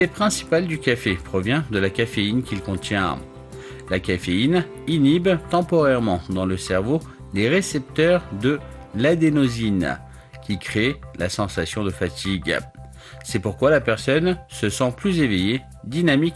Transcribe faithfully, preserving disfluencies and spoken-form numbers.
L'effet principal du café provient de la caféine qu'il contient. La caféine inhibe temporairement dans le cerveau les récepteurs de l'adénosine qui crée la sensation de fatigue. C'est pourquoi la personne se sent plus éveillée, dynamique